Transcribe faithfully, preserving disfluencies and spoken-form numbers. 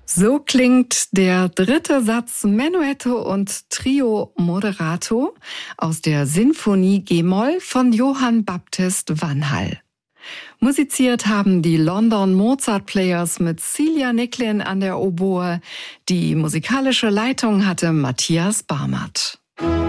So klingt der dritte Satz Menuetto und Trio Moderato aus der Sinfonie G-Moll von Johann Baptist Vanhall. Musiziert haben die London Mozart Players mit Celia Nicklin an der Oboe. Die musikalische Leitung hatte Matthias Barmert.